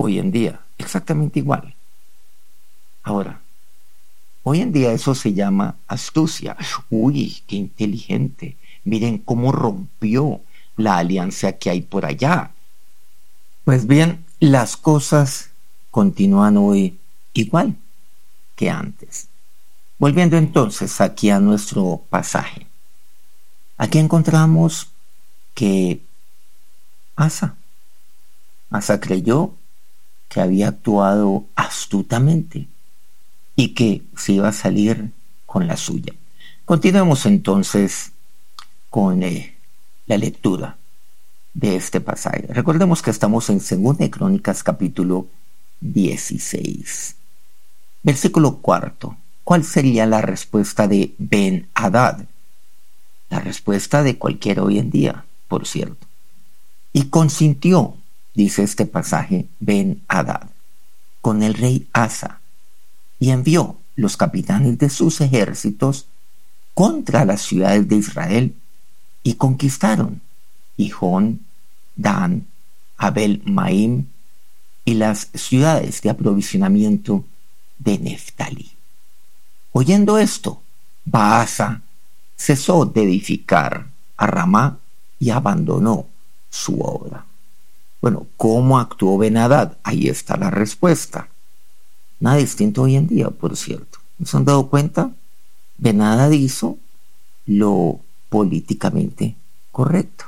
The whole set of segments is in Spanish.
hoy en día, exactamente igual. Ahora, hoy en día eso se llama astucia. Uy, qué inteligente. Miren cómo rompió la alianza que hay por allá. Pues bien, las cosas continúan hoy igual que antes. Volviendo entonces aquí a nuestro pasaje. Aquí encontramos que Asa, Asa creyó que había actuado astutamente y que se iba a salir con la suya. Continuemos entonces con la lectura de este pasaje. Recordemos que estamos en 2 capítulo 16. Versículo 4. ¿Cuál sería la respuesta de Ben-Hadad? La respuesta de cualquiera hoy en día, por cierto. Y consintió, dice este pasaje, Ben-Hadad, con el rey Asa, y envió los capitanes de sus ejércitos contra las ciudades de Israel, y conquistaron Gijón, Dan, Abel Maim y las ciudades de aprovisionamiento de Neftalí. Oyendo esto, Baasa cesó de edificar a Ramá y abandonó su obra. Bueno, ¿cómo actuó Ben-Hadad? Ahí está la respuesta. Nada distinto hoy en día, por cierto. ¿No se han dado cuenta? Ben-Hadad hizo lo políticamente correcto.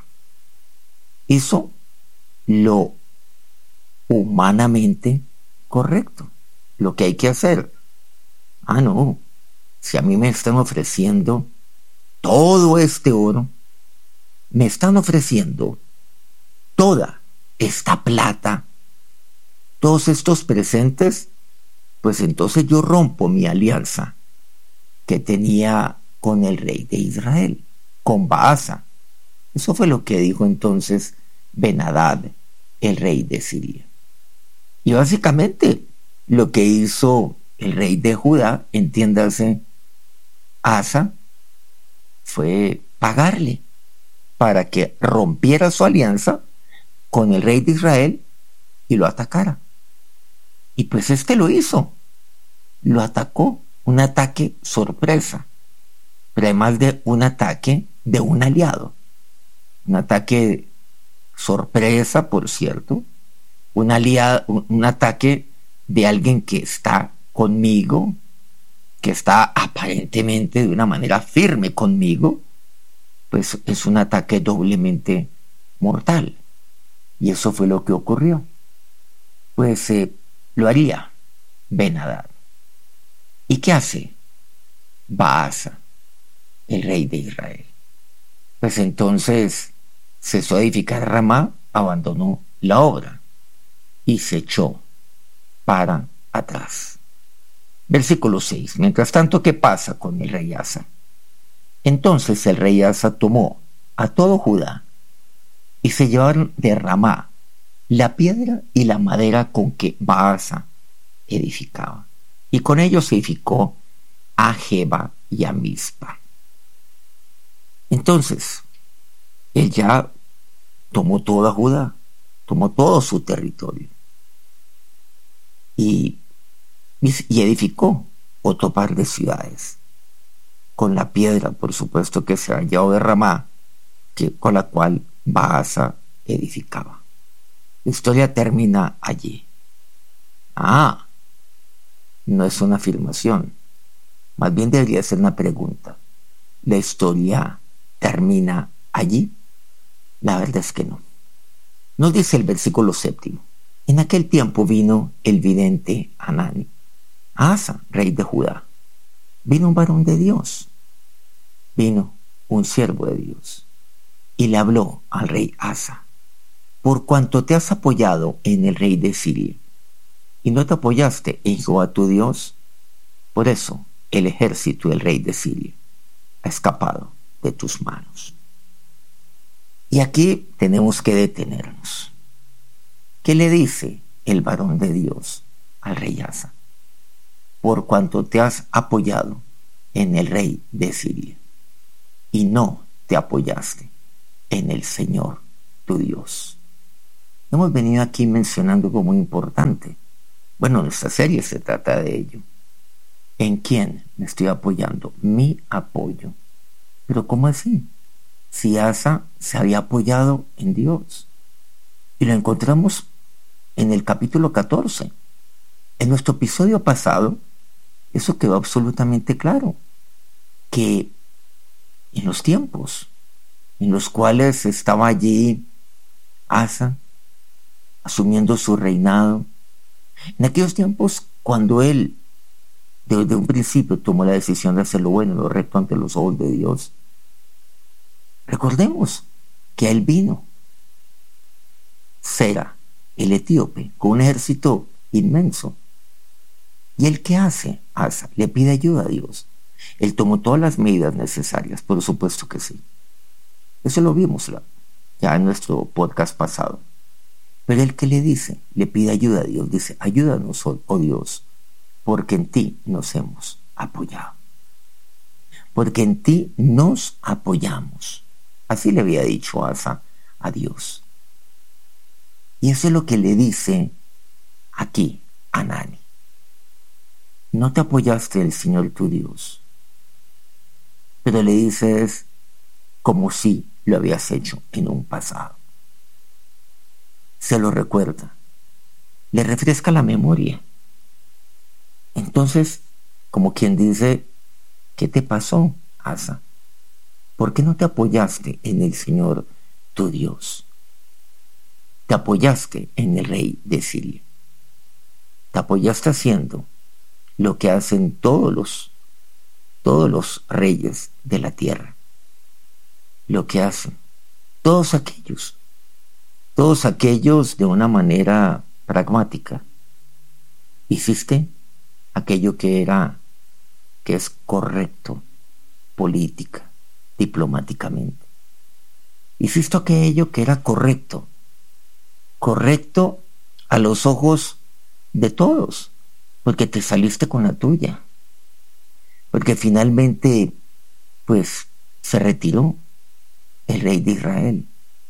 Hizo lo humanamente correcto. Lo que hay que hacer. Ah, no. Si a mí me están ofreciendo todo este oro, me están ofreciendo toda esta plata, todos estos presentes, pues entonces yo rompo mi alianza que tenía con el rey de Israel, con Baasa. Eso fue lo que dijo entonces Ben-Hadad, el rey de Siria. Y básicamente lo que hizo el rey de Judá, entiéndase, Asa, fue pagarle para que rompiera su alianza con el rey de Israel y lo atacara. Y pues este lo hizo. Lo atacó, un ataque sorpresa, pero además de un ataque de un aliado. Un ataque sorpresa, por cierto, un ataque de alguien que está conmigo, que está aparentemente de una manera firme conmigo, pues es un ataque doblemente mortal. Y eso fue lo que ocurrió. Pues lo haría Ben-Hadad. ¿Y qué hace Baasa, el rey de Israel? Pues entonces cesó de edificar Ramá, abandonó la obra y se echó para atrás. Versículo 6. Mientras tanto, ¿qué pasa con el rey Asa? Entonces el rey Asa tomó a todo Judá y se llevaron de Ramá la piedra y la madera con que Baasa edificaba. Y con ellos se edificó a Geba y a Mizpa. Entonces, él ya tomó toda Judá, tomó todo su territorio y edificó otro par de ciudades con la piedra, por supuesto, que se había llevado de Ramá, con la cual Baasa edificaba. La historia termina allí. No es una afirmación, más bien debería ser una pregunta. ¿La historia termina allí? La verdad es que no. Nos dice el versículo 7. En aquel tiempo vino el vidente Hanani a Asa, rey de Judá. Vino un varón de Dios, vino un siervo de Dios, y le habló al rey Asa: por cuanto te has apoyado en el rey de Siria, y no te apoyaste en Jehová tu Dios, por eso el ejército del rey de Siria ha escapado de tus manos. Y aquí tenemos que detenernos. ¿Qué le dice el varón de Dios al rey Asa? Por cuanto te has apoyado en el rey de Siria y no te apoyaste en el Señor tu Dios. Hemos venido aquí mencionando algo muy importante. Bueno, nuestra serie se trata de ello. ¿En quién me estoy apoyando? Mi apoyo. Pero ¿cómo así? Si Asa se había apoyado en Dios. Y lo encontramos en el capítulo 14. En nuestro episodio pasado, eso quedó absolutamente claro. Que en los tiempos en los cuales estaba allí Asa, asumiendo su reinado, en aquellos tiempos cuando él desde un principio tomó la decisión de hacer lo bueno y lo recto ante los ojos de Dios, recordemos que él vino, Sera, el etíope, con un ejército inmenso. ¿Y él qué hace? Asa le pide ayuda a Dios. Él tomó todas las medidas necesarias, por supuesto que sí. Eso lo vimos ya en nuestro podcast pasado. Pero él que le dice, le pide ayuda a Dios, dice, ayúdanos, oh Dios, porque en ti nos hemos apoyado. Porque en ti nos apoyamos. Así le había dicho Asa a Dios. Y eso es lo que le dice aquí a Hanani. No te apoyaste del Señor tu Dios, pero le dices como si lo habías hecho en un pasado. Se lo recuerda, le refresca la memoria. Entonces, como quien dice, ¿qué te pasó, Asa? ¿Por qué no te apoyaste en el Señor tu Dios? Te apoyaste en el rey de Siria. Te apoyaste haciendo lo que hacen todos los reyes de la tierra. Lo que hacen todos aquellos de una manera pragmática. Hiciste aquello que es correcto política, diplomáticamente. Hiciste aquello que era correcto a los ojos de todos, porque te saliste con la tuya, porque finalmente pues se retiró el rey de Israel.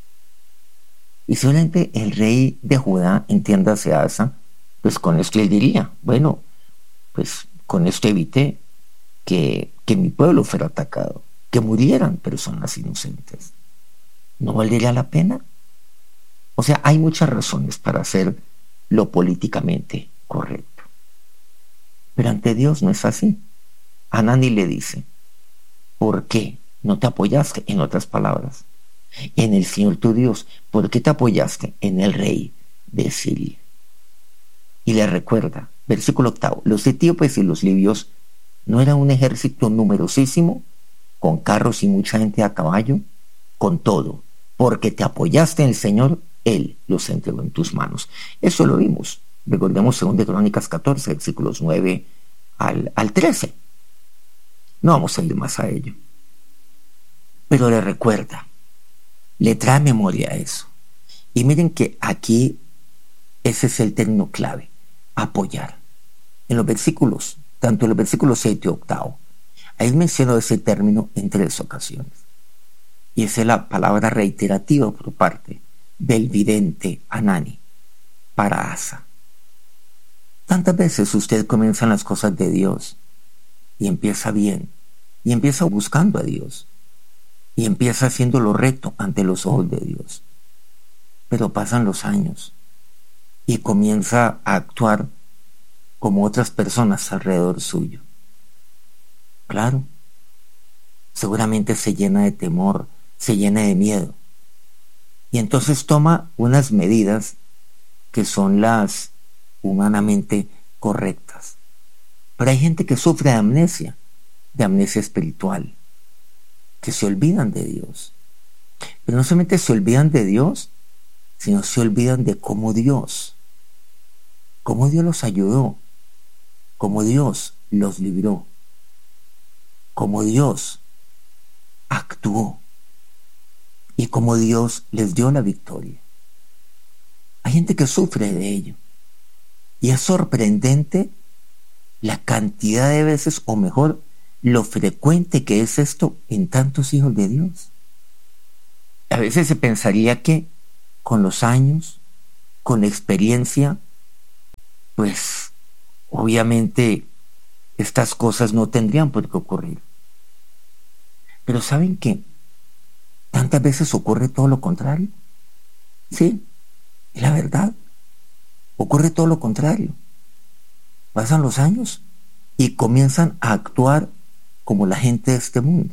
Y solamente el rey de Judá, entiéndase Asa, pues con esto él diría, bueno, pues con esto evité que mi pueblo fuera atacado, que murieran personas inocentes. ¿No valdría la pena? O sea, hay muchas razones para hacer lo políticamente correcto. Pero ante Dios no es así. Hanani le dice, ¿por qué no te apoyaste? En otras palabras, en el Señor tu Dios. ¿Por qué te apoyaste en el rey de Siria? Y le recuerda, versículo 8, los etíopes y los libios no eran un ejército numerosísimo, con carros y mucha gente a caballo, con todo, porque te apoyaste en el Señor, Él los entregó en tus manos. Eso lo vimos. Recordemos 2 Crónicas 14, versículos 9 al 13. No vamos a ir más a ello. Pero le recuerda, le trae memoria a eso. Y miren que aquí ese es el término clave, apoyar. En los versículos, tanto en los versículos 7 y 8, ahí menciono ese término en 3 ocasiones. Y esa es la palabra reiterativa por parte del vidente Hanani para Asa. Tantas veces usted comienza en las cosas de Dios y empieza bien, y empieza buscando a Dios, y empieza haciendo lo recto ante los ojos de Dios. Pero pasan los años y comienza a actuar como otras personas alrededor suyo. Claro, seguramente se llena de temor, se llena de miedo. Y entonces toma unas medidas que son las humanamente correctas. Pero hay gente que sufre de amnesia espiritual, que se olvidan de Dios. Pero no solamente se olvidan de Dios, sino se olvidan de cómo Dios los ayudó, cómo Dios los libró, cómo Dios actuó y cómo Dios les dio la victoria. Hay gente que sufre de ello. Y es sorprendente la cantidad de veces, o mejor, lo frecuente que es esto en tantos hijos de Dios. A veces se pensaría que con los años con la experiencia, pues obviamente estas cosas no tendrían por qué ocurrir. Pero ¿saben qué? Tantas veces ocurre todo lo contrario. Sí, es la verdad. Ocurre todo lo contrario. Pasan los años y comienzan a actuar como la gente de este mundo.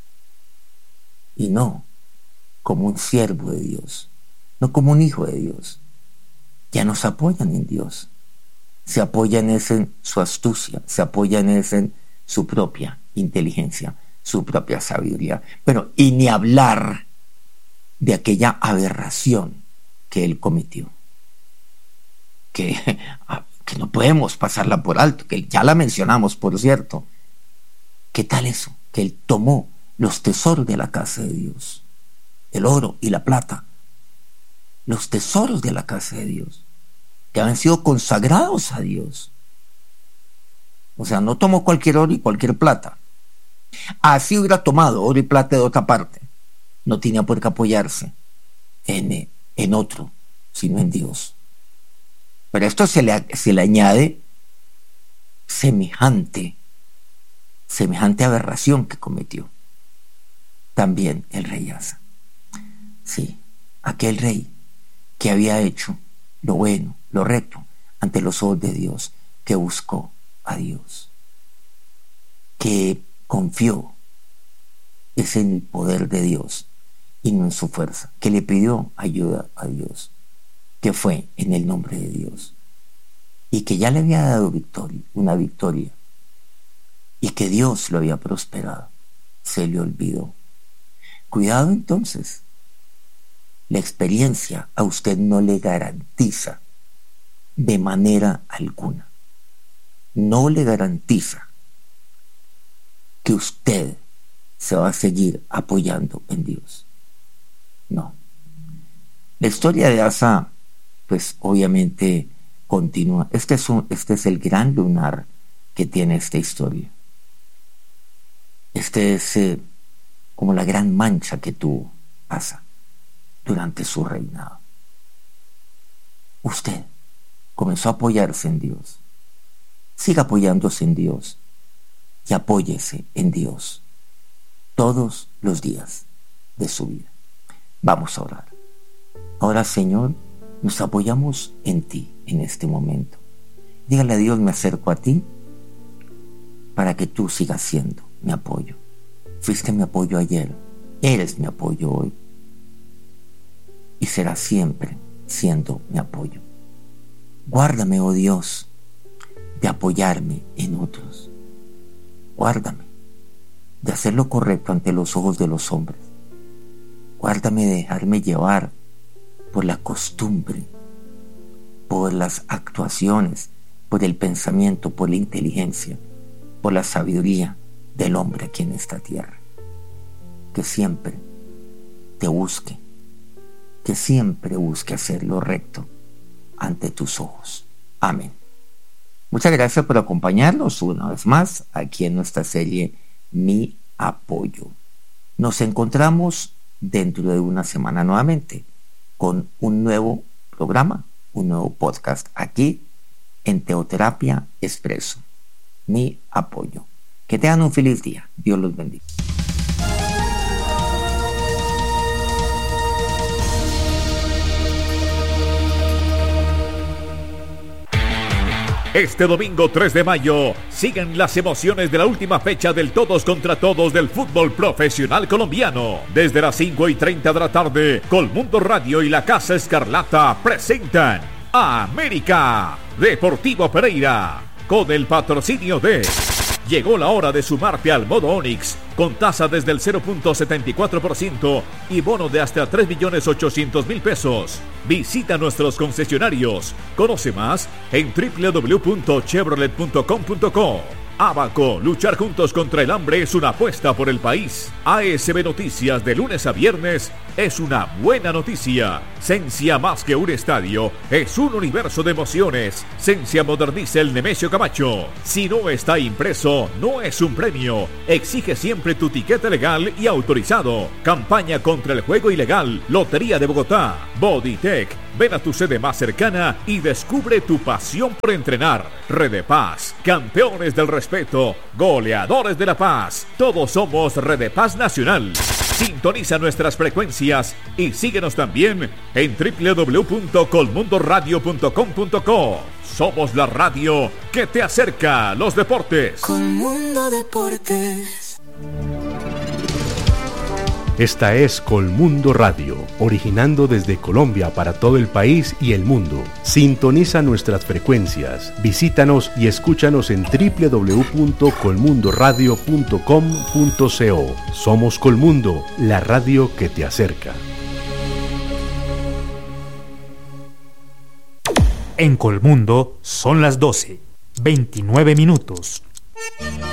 Y no como un siervo de Dios, no como un hijo de Dios. Ya no se apoyan en Dios. Se apoyan en su astucia, se apoyan en su propia inteligencia, su propia sabiduría. Pero y ni hablar de aquella aberración que él cometió. Que no podemos pasarla por alto, que ya la mencionamos, por cierto. ¿Qué tal eso? Que él tomó los tesoros de la casa de Dios, el oro y la plata, los tesoros de la casa de Dios, que habían sido consagrados a Dios. O sea, no tomó cualquier oro y cualquier plata. Así hubiera tomado oro y plata de otra parte, no tenía por qué apoyarse en otro, sino en Dios. Pero a esto se le añade semejante aberración que cometió también el rey Asa. Sí, aquel rey que había hecho lo bueno, lo recto ante los ojos de Dios, que buscó a Dios, que confió en el poder de Dios y no en su fuerza, que le pidió ayuda a Dios, que fue en el nombre de Dios, y que ya le había dado una victoria, y que Dios lo había prosperado. Se le olvidó. Cuidado entonces. La experiencia a usted no le garantiza de manera alguna, no le garantiza que usted se va a seguir apoyando en Dios. No. La historia de Asa, pues obviamente continúa. Este es el gran lunar que tiene esta historia. Este es como la gran mancha que tuvo Asa durante su reinado. Usted comenzó a apoyarse en Dios. Siga apoyándose en Dios y apóyese en Dios todos los días de su vida. Vamos a orar. Ahora, Señor, nos apoyamos en ti en este momento. Dígale a Dios: me acerco a ti para que tú sigas siendo mi apoyo. Fuiste mi apoyo ayer, eres mi apoyo hoy y serás siempre siendo mi apoyo. Guárdame, oh Dios, de apoyarme en otros. Guárdame de hacer lo correcto ante los ojos de los hombres. Guárdame de dejarme llevar por la costumbre, por las actuaciones, por el pensamiento, por la inteligencia, por la sabiduría del hombre aquí en esta tierra. Que siempre te busque, que siempre busque hacer lo recto ante tus ojos. Amén. Muchas gracias por acompañarnos una vez más aquí en nuestra serie Mi Apoyo. Nos encontramos dentro de una semana nuevamente con un nuevo programa, un nuevo podcast aquí en Teoterapia Expreso. Mi Apoyo. Que tengan un feliz día. Dios los bendiga. Este domingo 3 de mayo siguen las emociones de la última fecha del todos contra todos del fútbol profesional colombiano. Desde las 5:30 de la tarde, Colmundo Radio y la Casa Escarlata presentan a América Deportivo Pereira con el patrocinio de... Llegó la hora de sumarte al modo Onix con tasa desde el 0.74% y bono de hasta 3.800.000 pesos. Visita nuestros concesionarios. Conoce más en www.chevrolet.com.co. Abaco, luchar juntos contra el hambre es una apuesta por el país. ASB Noticias de lunes a viernes es una buena noticia. Sensia, más que un estadio, es un universo de emociones. Sensia moderniza el Nemesio Camacho. Si no está impreso, no es un premio. Exige siempre tu tiquete legal y autorizado. Campaña contra el juego ilegal. Lotería de Bogotá. Bodytech. Ven a tu sede más cercana y descubre tu pasión por entrenar. Rede Paz, campeones del respeto, goleadores de la paz. Todos somos Rede Paz Nacional. Sintoniza nuestras frecuencias y síguenos también en www.colmundoradio.com.co. Somos la radio que te acerca a los deportes. Colmundo Deportes. Esta es Colmundo Radio, originando desde Colombia para todo el país y el mundo. Sintoniza nuestras frecuencias, visítanos y escúchanos en www.colmundoradio.com.co. Somos Colmundo, la radio que te acerca. En Colmundo son las 12:29.